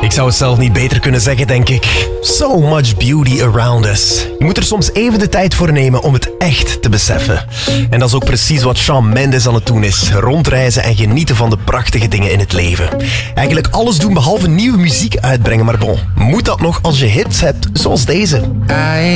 Ik zou het zelf niet beter kunnen zeggen, denk ik. So much beauty around us. Je moet er soms even de tijd voor nemen om het echt te beseffen. En dat is ook precies wat Shawn Mendes aan het doen is. Rondreizen en genieten van de prachtige dingen in het leven. Eigenlijk alles doen behalve nieuwe muziek uitbrengen, maar bon. Moet dat nog als je hits hebt zoals deze?